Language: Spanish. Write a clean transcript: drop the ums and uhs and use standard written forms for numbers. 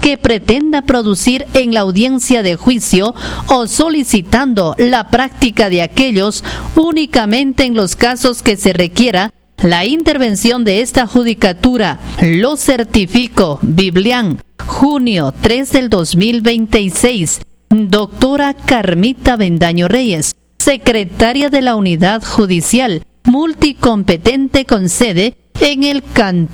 que pretenda producir en la audiencia de juicio o solicitando la práctica de aquellos únicamente en los casos que se requiera la intervención de esta judicatura. Lo certifico. Biblián, junio 3 del 2026. Doctora Carmita Bendaño Reyes, secretaria de la Unidad Judicial Multicompetente con sede en el Cantón